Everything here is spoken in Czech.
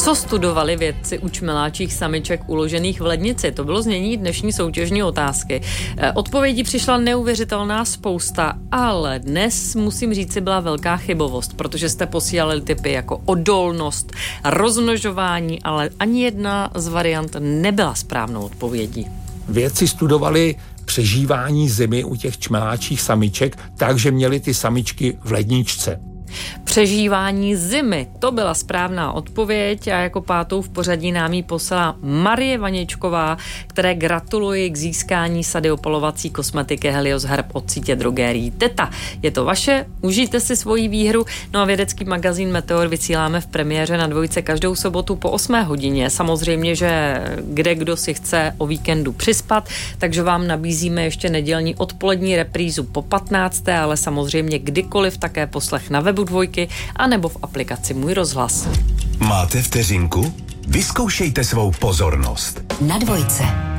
Co studovali vědci u čmeláčích samiček uložených v lednici? To bylo znění dnešní soutěžní otázky. Odpovědí přišla neuvěřitelná spousta, ale dnes musím říct, byla velká chybovost, protože jste posílali typy jako odolnost, rozmnožování, ale ani jedna z variant nebyla správnou odpovědí. Vědci studovali přežívání zimy u těch čmeláčích samiček, takže měli ty samičky v ledničce. Přežívání zimy, to byla správná odpověď a jako pátou v pořadí nám ji poslala Marie Vaněčková, které gratuluji k získání sady opalovací kosmetiky Helios Herb od sítě drogérií Teta. Je to vaše, užijte si svoji výhru. No a vědecký magazín Meteor vysíláme v premiéře na Dvojce každou sobotu po 8 hodině. Samozřejmě, že kdo si chce o víkendu přispat, takže vám nabízíme ještě nedělní odpolední reprízu po 15. ale samozřejmě kdykoliv také poslech na webu Dvojky a nebo v aplikaci Můj rozhlas. Máte vteřinku? Vyzkoušejte svou pozornost. Na Dvojce.